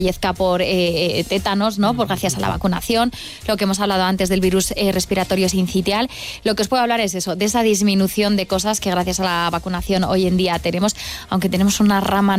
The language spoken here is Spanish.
fallezca por tétanos, ¿no? Por gracias a la vacunación, lo que hemos hablado antes del virus respiratorio sincitial. Lo que os puedo hablar es eso, de esa disminución de cosas que gracias a la vacunación hoy en día tenemos, aunque tenemos una rama